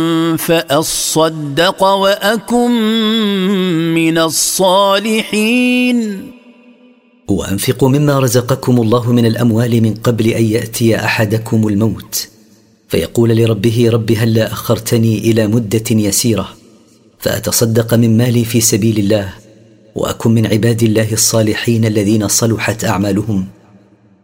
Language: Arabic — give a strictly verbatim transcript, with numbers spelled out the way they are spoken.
فأصدق وأكن من الصالحين. وأنفقوا مما رزقكم الله من الأموال من قبل أن يأتي أحدكم الموت فيقول لربه رب هلا أخرتني إلى مدة يسيرة فأتصدق من مالي في سبيل الله وأكن من عباد الله الصالحين الذين صلحت أعمالهم